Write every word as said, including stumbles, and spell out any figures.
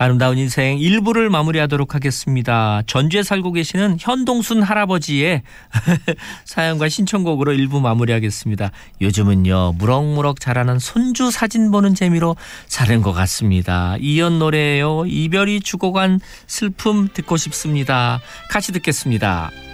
아름다운 인생 일 부를 마무리하도록 하겠습니다. 전주에 살고 계시는 현동순 할아버지의 사연과 신청곡으로 일 부 마무리하겠습니다. 요즘은요 무럭무럭 자라는 손주 사진 보는 재미로 사는 것 같습니다. 이연 노래예요. 이별이 주고 간 슬픔 듣고 싶습니다. 같이 듣겠습니다.